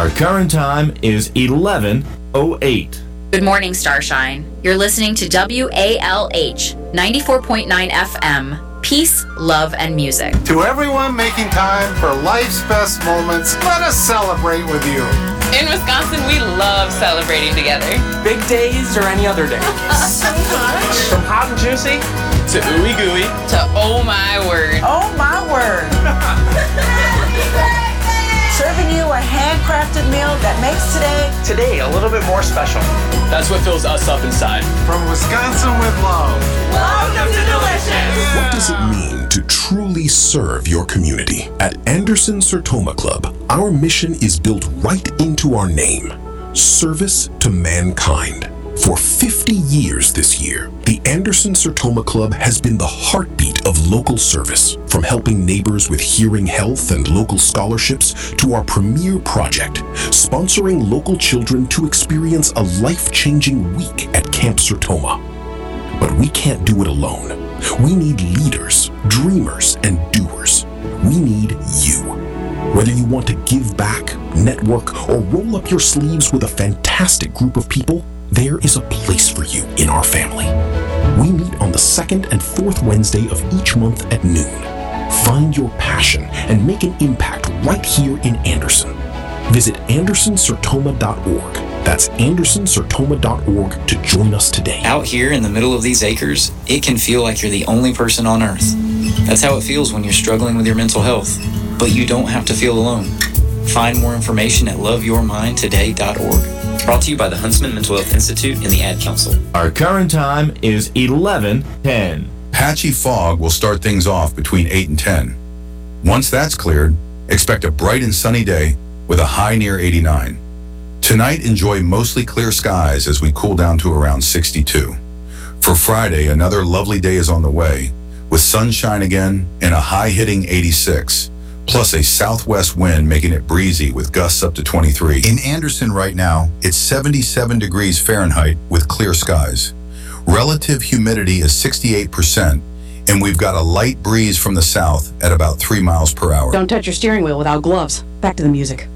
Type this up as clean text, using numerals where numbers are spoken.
Our current time is 11:08. Good morning, Starshine. You're listening to WALH 94.9 FM. Peace, love, and music. To everyone making time for life's best moments, let us celebrate with you. In Wisconsin, we love celebrating together. Big days or any other day. So much. From hot and juicy to ooey gooey to oh my word. Oh my word. Serving you a handcrafted meal that makes today a little bit more special. That's what fills us up inside. From Wisconsin with love. Welcome to Delicious. What does it mean to truly serve your community? At Anderson Sertoma Club, our mission is built right into our name: service to mankind. For 50 years this year, the Anderson Sertoma Club has been the heartbeat of local service, from helping neighbors with hearing health and local scholarships to our premier project, sponsoring local children to experience a life-changing week at Camp Sertoma. But we can't do it alone. We need leaders, dreamers, and doers. We need you. Whether you want to give back, network, or roll up your sleeves with a fantastic group of people, there is a place for you in our family. We meet on the second and fourth Wednesday of each month at noon. Find your passion and make an impact right here in Anderson. Visit AndersonSertoma.org. That's AndersonSertoma.org to join us today. Out here in the middle of these acres, it can feel like you're the only person on earth. That's how it feels when you're struggling with your mental health. But you don't have to feel alone. Find more information at loveyourmindtoday.org. Brought to you by the Huntsman Mental Health Institute and the Ad Council. Our current time is 11:10. Patchy fog will start things off between 8 and 10. Once that's cleared, expect a bright and sunny day with a high near 89. Tonight, enjoy mostly clear skies as we cool down to around 62. For Friday, another lovely day is on the way, with sunshine again and a high-hitting 86. Plus a southwest wind making it breezy with gusts up to 23. In Anderson right now, it's 77 degrees Fahrenheit with clear skies. Relative humidity is 68%, and we've got a light breeze from the south at about 3 miles per hour. Don't touch your steering wheel without gloves. Back to the music.